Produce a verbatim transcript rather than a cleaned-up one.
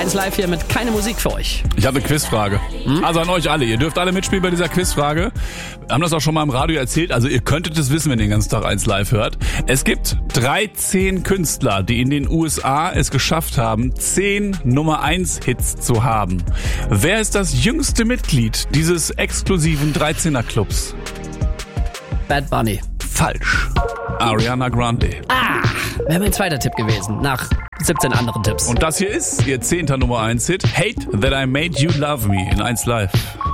eins Live hier mit keine Musik für euch. Ich habe eine Quizfrage. Hm? Also an euch alle. Ihr dürft alle mitspielen bei dieser Quizfrage. Wir haben das auch schon mal im Radio erzählt. Also ihr könntet es wissen, wenn ihr den ganzen Tag eins Live hört. Es gibt dreizehn Künstler, die in den U S A es geschafft haben, zehn Nummer eins Hits zu haben. Wer ist das jüngste Mitglied dieses exklusiven dreizehner Clubs? Bad Bunny. Falsch. Ariana Grande. Ah, wäre mein zweiter Tipp gewesen, nach siebzehn anderen Tipps. Und das hier ist ihr zehnter Nummer eins Hit, Hate That I Made You Love Me in eins Live.